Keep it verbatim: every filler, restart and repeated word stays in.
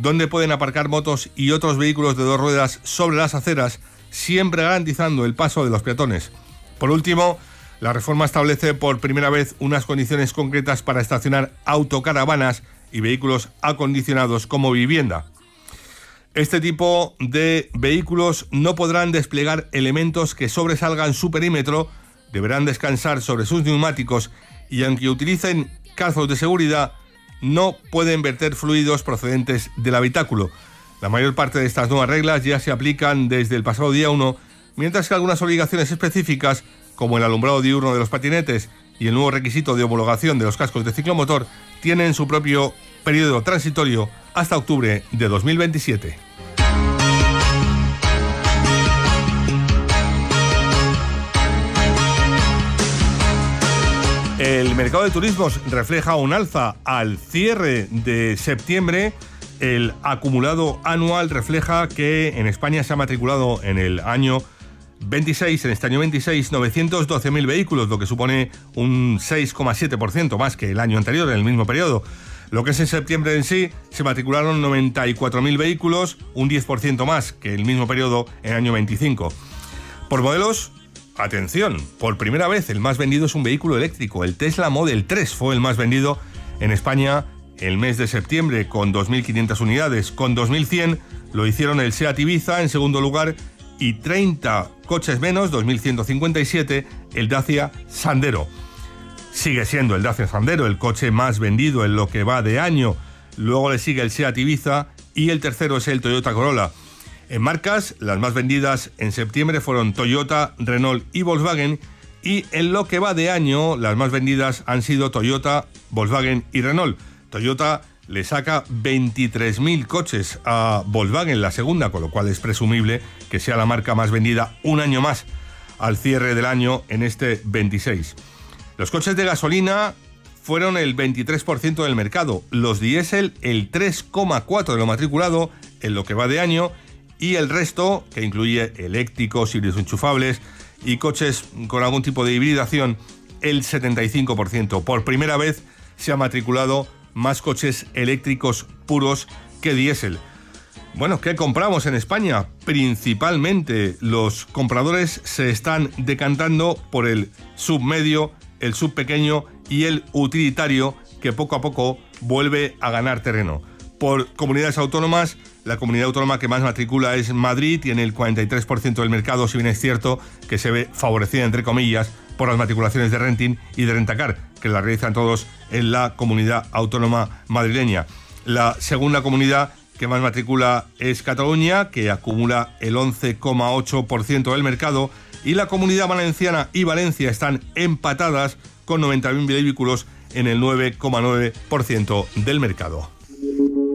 donde pueden aparcar motos y otros vehículos de dos ruedas sobre las aceras, siempre garantizando el paso de los peatones. Por último, la reforma establece por primera vez unas condiciones concretas para estacionar autocaravanas y vehículos acondicionados como vivienda. Este tipo de vehículos no podrán desplegar elementos que sobresalgan su perímetro, deberán descansar sobre sus neumáticos y, aunque utilicen calzos de seguridad, no pueden verter fluidos procedentes del habitáculo. La mayor parte de estas nuevas reglas ya se aplican desde el pasado día uno, mientras que algunas obligaciones específicas, como el alumbrado diurno de los patinetes y el nuevo requisito de homologación de los cascos de ciclomotor, tienen su propio periodo transitorio hasta octubre de dos mil veintisiete. El mercado de turismos refleja un alza al cierre de septiembre. El acumulado anual refleja que en España se ha matriculado en el año veintiséis, en este año veintiséis, novecientos doce mil vehículos, lo que supone un seis coma siete por ciento más que el año anterior, en el mismo periodo. Lo que es en septiembre en sí, se matricularon noventa y cuatro mil vehículos, un diez por ciento más que el mismo periodo en el año veinticinco. Por modelos, atención, por primera vez el más vendido es un vehículo eléctrico. El Tesla Model tres fue el más vendido en España el mes de septiembre, con dos mil quinientas unidades. Con dos mil cien lo hicieron el Seat Ibiza en segundo lugar y treinta coches menos, dos mil ciento cincuenta y siete, el Dacia Sandero. Sigue siendo el Dacia Sandero el coche más vendido en lo que va de año. Luego le sigue el Seat Ibiza y el tercero es el Toyota Corolla. En marcas, las más vendidas en septiembre fueron Toyota, Renault y Volkswagen, y en lo que va de año las más vendidas han sido Toyota, Volkswagen y Renault. Toyota le saca veintitrés mil coches a Volkswagen, la segunda, con lo cual es presumible que sea la marca más vendida un año más al cierre del año en este veintiséis. Los coches de gasolina fueron el veintitrés por ciento del mercado, los diésel el tres coma cuatro por ciento de lo matriculado en lo que va de año, y el resto, que incluye eléctricos, híbridos enchufables y coches con algún tipo de hibridación, el setenta y cinco por ciento. Por primera vez se ha matriculado más coches eléctricos puros que diésel. Bueno, ¿qué compramos en España? Principalmente los compradores se están decantando por el submedio, el subpequeño y el utilitario, que poco a poco vuelve a ganar terreno. Por comunidades autónomas, la comunidad autónoma que más matricula es Madrid, tiene el cuarenta y tres por ciento del mercado, si bien es cierto que se ve favorecida, entre comillas, por las matriculaciones de renting y de rentacar, que las realizan todos en la comunidad autónoma madrileña. La segunda comunidad que más matricula es Cataluña, que acumula el once coma ocho por ciento del mercado, y la Comunidad Valenciana y Valencia están empatadas con noventa mil vehículos en el nueve coma nueve por ciento del mercado.